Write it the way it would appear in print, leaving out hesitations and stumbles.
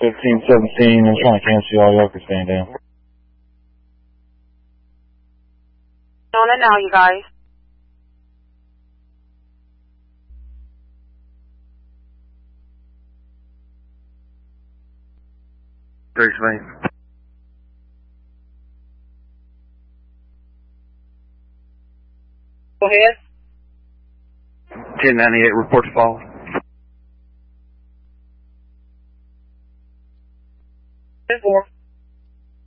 1517, I'm trying to cancel all y'all can stand down. On it now, you guys. Thanks, man. Go ahead. 1098, report to follow. Four.